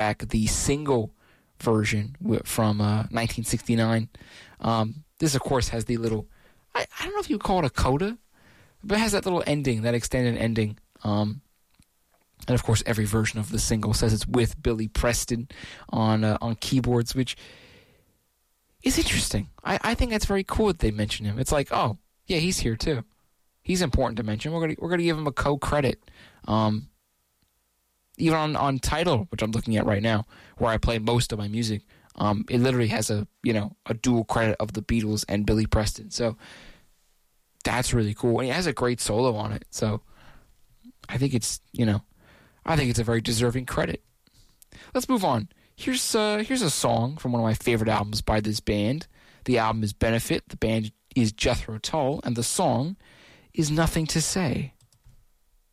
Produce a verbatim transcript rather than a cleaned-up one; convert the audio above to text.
back the single version from uh, nineteen sixty-nine. Um, this, of course, has the little, I, I don't know if you would call it a coda, but it has that little ending, that extended ending. Um, and, of course, every version of the single says it's with Billy Preston on uh, on keyboards, which is interesting. I, I think that's very cool that they mention him. It's like, oh, yeah, he's here, too. He's important to mention. We're gonna we're gonna give him a co-credit. Um, even on, on Tidal, which I'm looking at right now, where I play most of my music, um, it literally has a you know a dual credit of the Beatles and Billy Preston. So that's really cool, and he has a great solo on it. So I think it's you know I think it's a very deserving credit. Let's move on. Here's uh, here's a song from one of my favorite albums by this band. The album is Benefit. The band is Jethro Tull, and the song is Nothing to Say.